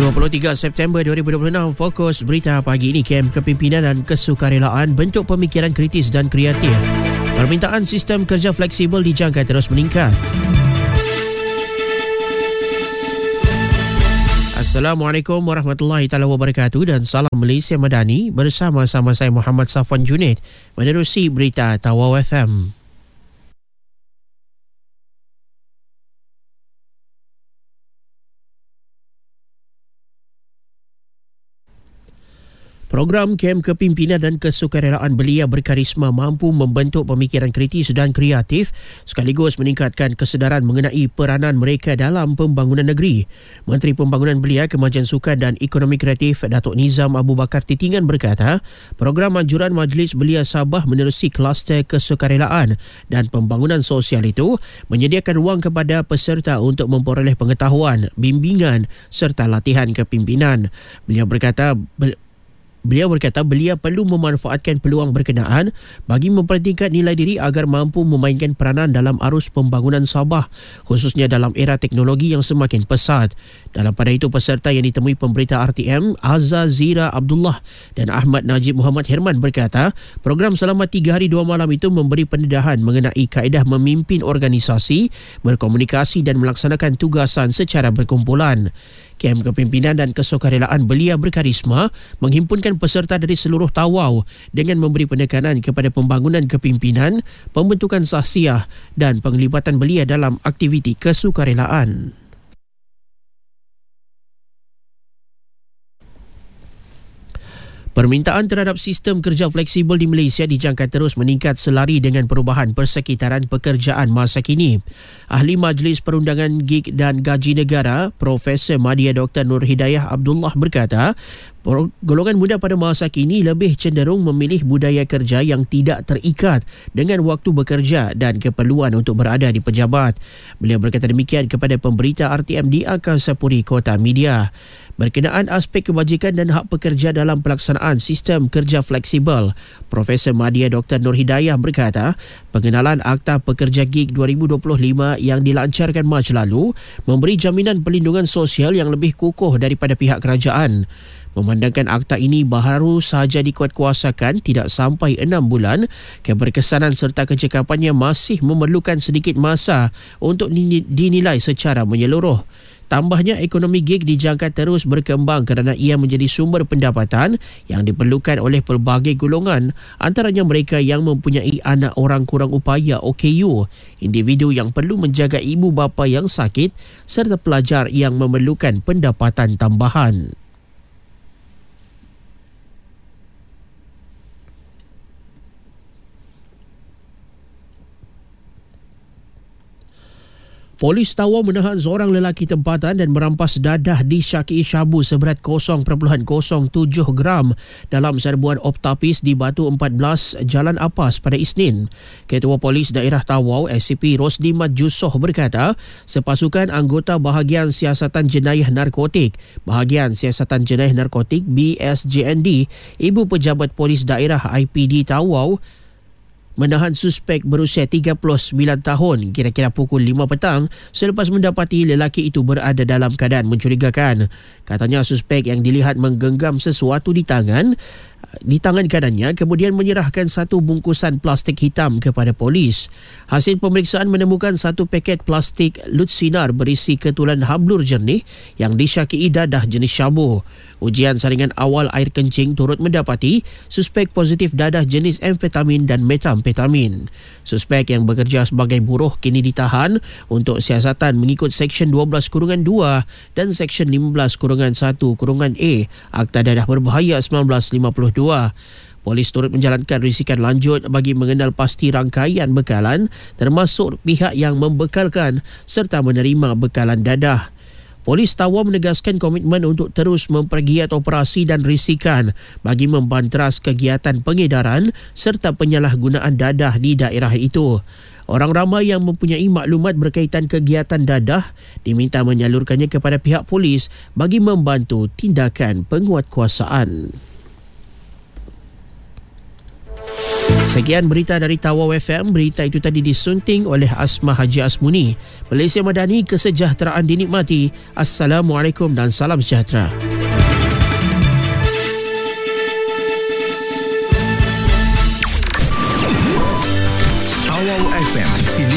23 September 2026, fokus berita pagi ini. Kem Kepimpinan dan Kesukarelaan bentuk pemikiran kritis dan kreatif. Permintaan sistem kerja fleksibel dijangka terus meningkat. Assalamualaikum warahmatullahi taala wabarakatuh dan salam Malaysia Madani, bersama-sama saya Muhammad Safwan Junaid menerusi berita Tawau FM. Program Kem Kepimpinan dan Kesukarelaan Belia Berkarisma mampu membentuk pemikiran kritis dan kreatif sekaligus meningkatkan kesedaran mengenai peranan mereka dalam pembangunan negeri. Menteri Pembangunan Belia, Kemajuan Sukan dan Ekonomi Kreatif Datuk Nizam Abu Bakar Titingan berkata, program anjuran Majlis Belia Sabah menerusi kluster kesukarelaan dan pembangunan sosial itu menyediakan ruang kepada peserta untuk memperoleh pengetahuan, bimbingan serta latihan kepimpinan. Beliau berkata belia perlu memanfaatkan peluang berkenaan bagi mempertingkat nilai diri agar mampu memainkan peranan dalam arus pembangunan Sabah, khususnya dalam era teknologi yang semakin pesat. Dalam pada itu, peserta yang ditemui pemberita RTM, Azza Zira Abdullah dan Ahmad Najib Muhammad Herman berkata, program selama 3 hari 2 malam itu memberi pendedahan mengenai kaedah memimpin organisasi, berkomunikasi dan melaksanakan tugasan secara berkumpulan. Kem Kepimpinan dan Kesukarelaan Belia Berkarisma menghimpunkan peserta dari seluruh Tawau dengan memberi penekanan kepada pembangunan kepimpinan, pembentukan sahsiah dan penglibatan belia dalam aktiviti kesukarelaan. Permintaan terhadap sistem kerja fleksibel di Malaysia dijangka terus meningkat selari dengan perubahan persekitaran pekerjaan masa kini. Ahli Majlis Perundangan Gig dan Gaji Negara, Profesor Madya Dr. Nur Hidayah Abdullah berkata, golongan muda pada masa kini lebih cenderung memilih budaya kerja yang tidak terikat dengan waktu bekerja dan keperluan untuk berada di pejabat. Beliau berkata demikian kepada pemberita RTM di Angkasa Puri Kota Media. Berkenaan aspek kebajikan dan hak pekerja dalam pelaksanaan sistem kerja fleksibel, Profesor Madya Dr. Nur Hidayah berkata, pengenalan Akta Pekerja Gig 2025 yang dilancarkan Mac lalu memberi jaminan perlindungan sosial yang lebih kukuh daripada pihak kerajaan. Memandangkan akta ini baru sahaja dikuatkuasakan tidak sampai 6 bulan, keberkesanan serta kecekapannya masih memerlukan sedikit masa untuk dinilai secara menyeluruh. Tambahnya, ekonomi gig dijangka terus berkembang kerana ia menjadi sumber pendapatan yang diperlukan oleh pelbagai golongan, antaranya mereka yang mempunyai anak orang kurang upaya OKU, individu yang perlu menjaga ibu bapa yang sakit serta pelajar yang memerlukan pendapatan tambahan. Polis Tawau menahan seorang lelaki tempatan dan merampas dadah disyaki syabu seberat 0.07 gram dalam serbuan optapis di Batu 14 Jalan Apas pada Isnin. Ketua Polis Daerah Tawau SCP Rosdi Mat Jusoh berkata, sepasukan anggota Bahagian Siasatan Jenayah Narkotik BSJND, Ibu Pejabat Polis Daerah IPD Tawau menahan suspek berusia 39 tahun kira-kira pukul 5 petang selepas mendapati lelaki itu berada dalam keadaan mencurigakan. Katanya suspek yang dilihat menggenggam sesuatu di tangan kanannya kemudian menyerahkan satu bungkusan plastik hitam kepada polis. Hasil pemeriksaan menemukan satu paket plastik lutsinar berisi ketulan hablur jernih yang disyaki dadah jenis syabu. Ujian saringan awal air kencing turut mendapati suspek positif dadah jenis amfetamin dan metamfetamin. Suspek yang bekerja sebagai buruh kini ditahan untuk siasatan mengikut Seksyen 12-2 dan Seksyen 15-1-A Akta Dadah Berbahaya 1952. Polis turut menjalankan risikan lanjut bagi mengenal pasti rangkaian bekalan termasuk pihak yang membekalkan serta menerima bekalan dadah. Polis Tawau menegaskan komitmen untuk terus mempergiat operasi dan risikan bagi membanteras kegiatan pengedaran serta penyalahgunaan dadah di daerah itu. Orang ramai yang mempunyai maklumat berkaitan kegiatan dadah diminta menyalurkannya kepada pihak polis bagi membantu tindakan penguatkuasaan. Sekian berita dari Tawau FM. Berita itu tadi disunting oleh Asma Haji Asmuni. Malaysia Madani, kesejahteraan dinikmati. Assalamualaikum dan salam sejahtera. Tawau FM.